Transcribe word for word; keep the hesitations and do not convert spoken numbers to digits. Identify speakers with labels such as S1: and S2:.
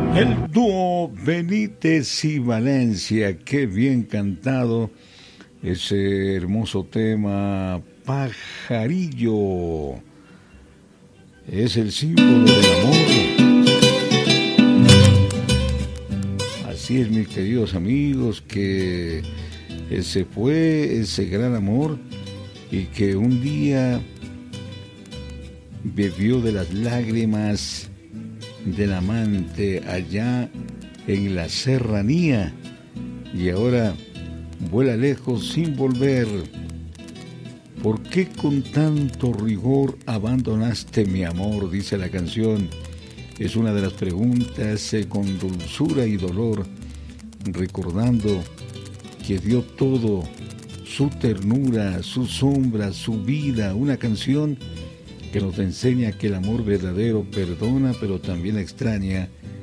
S1: El dúo Benítez y Valencia, qué bien cantado ese hermoso tema Pajarillo. Es el símbolo del amor. Así es, mis queridos amigos, que se fue ese gran amor y que un día bebió de las lágrimas del amante allá en la serranía y ahora vuela lejos sin volver. ¿Por qué con tanto rigor abandonaste mi amor?, dice la canción. Es una de las preguntas eh, con dulzura y dolor, recordando que dio todo, su ternura, su sombra, su vida, una canción que nos enseña que el amor verdadero perdona pero también extraña